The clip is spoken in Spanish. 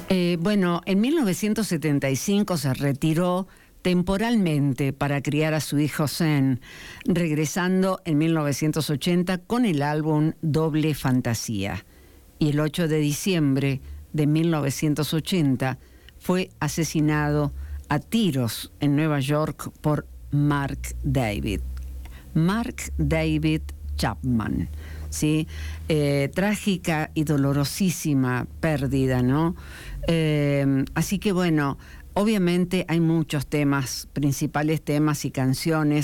Bueno, en 1975 se retiró temporalmente para criar a su hijo Zen, regresando en 1980 con el álbum Doble Fantasía. Y el 8 de diciembre de 1980 fue asesinado a tiros en Nueva York por Mark David Chapman, ¿sí? Trágica y dolorosísima pérdida, ¿no? Así que bueno, obviamente hay muchos temas, principales temas y canciones